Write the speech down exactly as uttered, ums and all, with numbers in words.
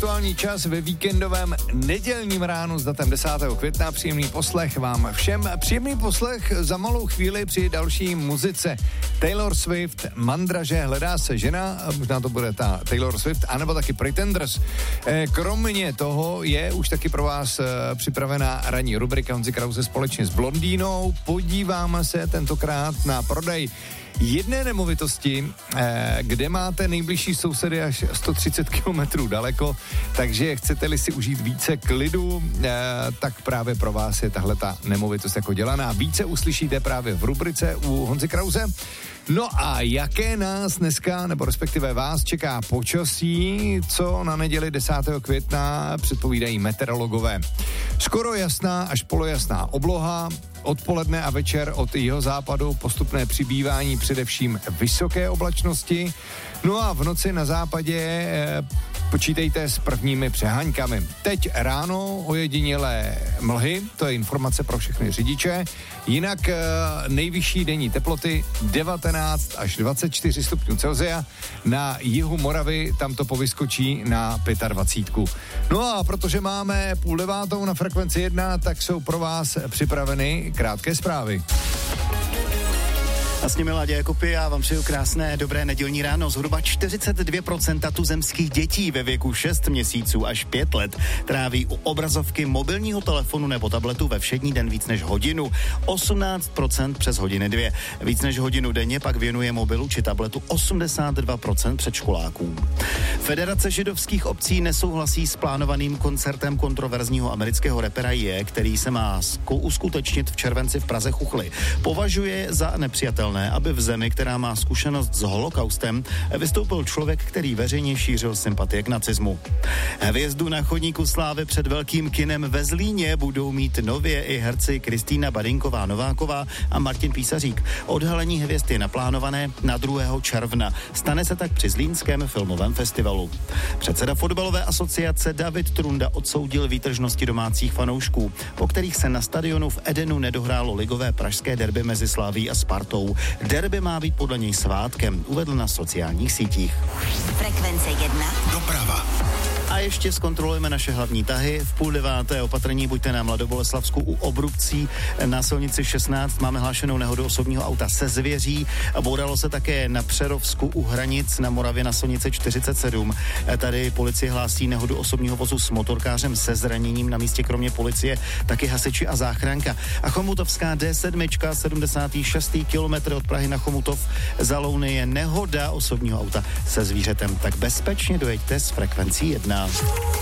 aktuální čas ve víkendovém nedělním ránu s datem desátého května. Příjemný poslech vám všem. Příjemný poslech za malou chvíli při další muzice. Taylor Swift, Mandraže, hledá se žena, možná to bude ta Taylor Swift, anebo taky Pretenders. Kromě toho je už taky pro vás připravená ranní rubrika Honzy Krause společně s Blondínou. Podíváme se tentokrát na prodej jedné nemovitosti, kde máte nejbližší sousedy až sto třicet kilometrů daleko, takže chcete-li si užít více klidu, tak právě pro vás je tahle ta nemovitost jako dělaná. Více uslyšíte právě v rubrice u Honzy Krause. No a jaké nás dneska, nebo respektive vás, čeká počasí, co na neděli desátého května předpovídají meteorologové. Skoro jasná až polojasná obloha, odpoledne a večer od jihozápadu postupné přibývání především vysoké oblačnosti. No a v noci na západě eh, počítejte s prvními přeháňkami. Teď ráno ojedinělé mlhy, to je informace pro všechny řidiče. Jinak eh, nejvyšší denní teploty devatenáct až dvacet čtyři stupňů Celsia. Na jihu Moravy tam to povyskočí na dvacet pět. No a protože máme půl devátou na frekvenci jedna, tak jsou pro vás připraveny krátké zprávy. A s nimi Láďa Jakubky, já vám přeju krásné, dobré nedělní ráno. Zhruba čtyřicet dvě procent tuzemských dětí ve věku šest měsíců až pět let tráví u obrazovky mobilního telefonu nebo tabletu ve všední den víc než hodinu. osmnáct procent přes hodiny dvě. Víc než hodinu denně pak věnuje mobilu či tabletu osmdesát dva procent předškoláků. Federace židovských obcí nesouhlasí s plánovaným koncertem kontroverzního amerického rapera Je, který se má uskutečnit v červenci v Praze Chuchli. Považuje za nepřijatelné, aby v zemi, která má zkušenost s holokaustem, vystoupil člověk, který veřejně šířil sympatie k nacismu. Hvězdu na chodníku slávy před velkým kinem ve Zlíně budou mít nově i herci Kristýna Badinková-Nováková a Martin Písařík. Odhalení hvězd je naplánované na druhého června. Stane se tak při Zlínském filmovém festivalu. Předseda fotbalové asociace David Trunda odsoudil výtržnosti domácích fanoušků, po kterých se na stadionu v Edenu nedohrálo ligové pražské derby mezi Slavií a Spartou. Derby má být podle něj svátkem, uvedl na sociálních sítích. Frekvence jedna. Doprava. A ještě zkontrolujeme naše hlavní tahy. V půl deváté opatrní buďte na Mladoboleslavsku u Obrubcí. Na silnici šestnáct máme hlášenou nehodu osobního auta se zvěří. Bouralo se také na Přerovsku u Hranic na Moravě na silnici čtyřicet sedm. Tady policie hlásí nehodu osobního vozu s motorkářem se zraněním. Na místě kromě policie taky hasiči a záchranka. A Chomutovská D sedm, sedmdesátý šestý kilometr od Prahy na Chomutov. Za Louny je nehoda osobního auta se zvířetem. Tak bezpečně dojeďte s frekvencí jedna.